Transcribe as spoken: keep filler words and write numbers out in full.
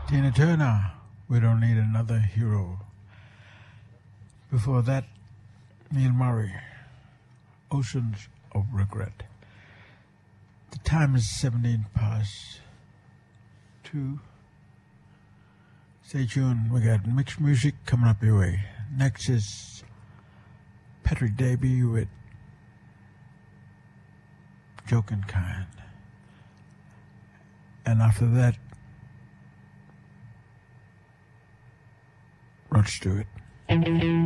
Tina Turner, We Don't Need Another Hero. Before that, Neil Murray, Oceans of Regret. The time is seventeen past two. Stay tuned, we got mixed music coming up your way. Next is Patrick Davey with Joking Kind. And after that, Rod Stewart.